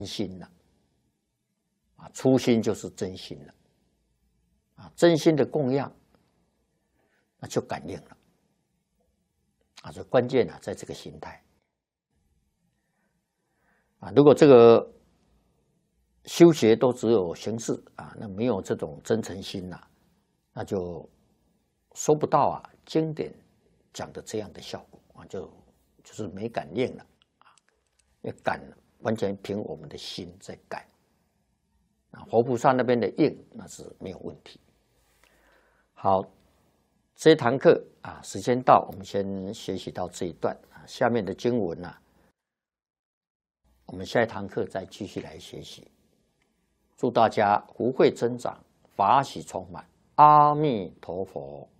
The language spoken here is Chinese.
心了啊，初心就是真心了啊，真心的供养，那就感应了啊，这关键啊，在这个心态啊，如果这个修学都只有形式啊，那没有这种真诚心呐，那就收不到啊经典讲的这样的效果啊，就是没感应了啊，因为感完全凭我们的心在感啊，佛菩萨那边的应那是没有问题。好，这一堂课啊，时间到，我们先学习到这一段啊，下面的经文啊，我们下一堂课再继续来学习。祝大家福慧增长，法喜充满，阿弥陀佛。